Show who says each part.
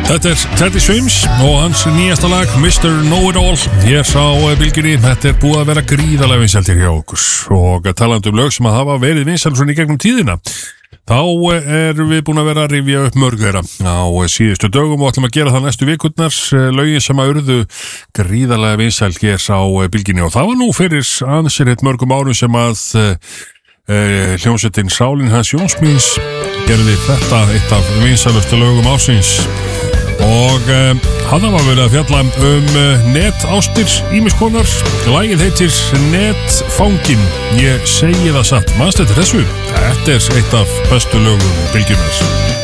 Speaker 1: Þetta Teddy Swims og hans nýjasta lag Mr. Know-It-All hér á bylgjunni. Þetta búið að vera gríðarlega vinsæltir hjá okkur og talandi lög sem að hafa verið vinsæl svona í gegnum tíðina. Þá erum við búin að vera að rifja upp mörg þeirra á síðustu dögum og ætlum að gera það næstu vikurnar, lögin sem að urðu gríðarlega vinsæl hér á bylgjunni og það var nú fyrir ansýrt mörgum árum sem að hljómsveitin Sálin Hans Jónsmíns gerði þetta eitt af vinsælustu lögum ársins. Og hann var verið að fjalla netástir ýmiss konar. Lagið heitir Netfangin. Ég segi það satt. Manstu eftir þessu? Þetta eitt af bestu lögum bylgjunnar.